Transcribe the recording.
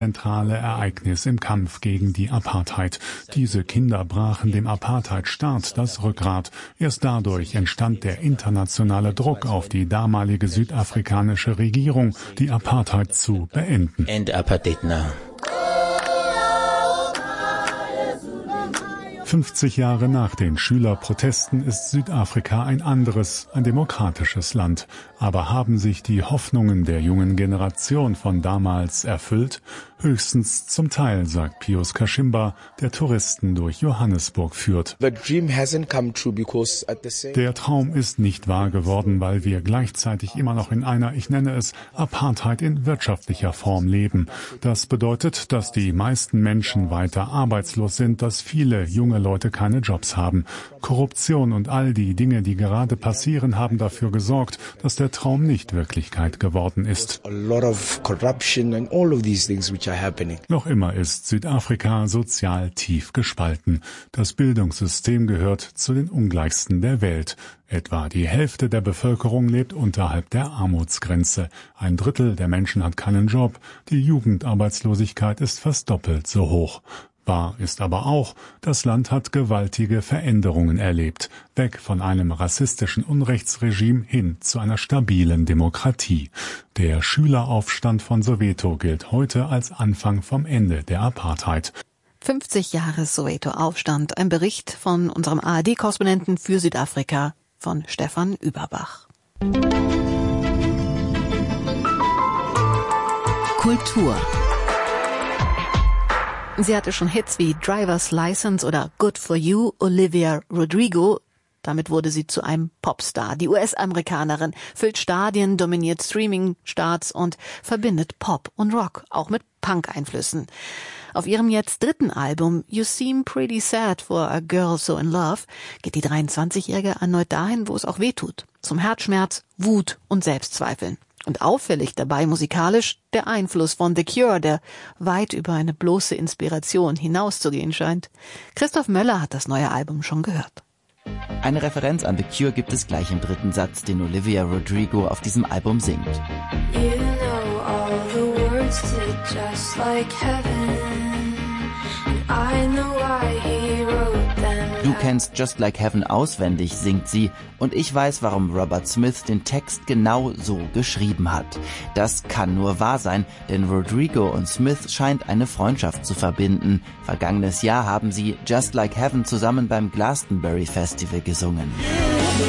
zentrale Ereignis im Kampf gegen die Apartheid. Diese Kinder brachen dem Apartheidstaat das Rückgrat. Erst dadurch entstand der internationale Druck auf die damalige südafrikanische Regierung, die Apartheid zu beenden. End apartheid now. 50 Jahre nach den Schülerprotesten ist Südafrika ein anderes, ein demokratisches Land. Aber haben sich die Hoffnungen der jungen Generation von damals erfüllt? Höchstens zum Teil, sagt Pius Kashimba, der Touristen durch Johannesburg führt. Der Traum ist nicht wahr geworden, weil wir gleichzeitig immer noch in einer, ich nenne es, Apartheid in wirtschaftlicher Form leben. Das bedeutet, dass die meisten Menschen weiter arbeitslos sind, dass viele junge Leute keine Jobs haben. Korruption und all die Dinge, die gerade passieren, haben dafür gesorgt, dass der Traum nicht Wirklichkeit geworden ist. Noch immer ist Südafrika sozial tief gespalten. Das Bildungssystem gehört zu den ungleichsten der Welt. Etwa die Hälfte der Bevölkerung lebt unterhalb der Armutsgrenze. 1/3 der Menschen hat keinen Job. Die Jugendarbeitslosigkeit ist fast doppelt so hoch. Wahr ist aber auch, das Land hat gewaltige Veränderungen erlebt, weg von einem rassistischen Unrechtsregime hin zu einer stabilen Demokratie. Der Schüleraufstand von Soweto gilt heute als Anfang vom Ende der Apartheid. 50 Jahre Soweto-Aufstand, ein Bericht von unserem ARD-Korrespondenten für Südafrika, von Stefan Überbach. Kultur. Sie hatte schon Hits wie Driver's License oder Good for You, Olivia Rodrigo. Damit wurde sie zu einem Popstar. Die US-Amerikanerin füllt Stadien, dominiert Streaming-Charts und verbindet Pop und Rock, auch mit Punk-Einflüssen. Auf ihrem jetzt 3. Album You Seem Pretty Sad for a Girl So in Love geht die 23-Jährige erneut dahin, wo es auch weh tut. Zum Herzschmerz, Wut und Selbstzweifeln. Und auffällig dabei musikalisch der Einfluss von The Cure, der weit über eine bloße Inspiration hinauszugehen scheint. Christoph Möller hat das neue Album schon gehört. Eine Referenz an The Cure gibt es gleich im 3. Satz, den Olivia Rodrigo auf diesem Album singt. You know all the words to Just Like Heaven, and I know why he wrote them. Du kennst Just Like Heaven auswendig, singt sie, und ich weiß, warum Robert Smith den Text genau so geschrieben hat. Das kann nur wahr sein, denn Rodrigo und Smith scheint eine Freundschaft zu verbinden. Vergangenes Jahr haben sie Just Like Heaven zusammen beim Glastonbury Festival gesungen.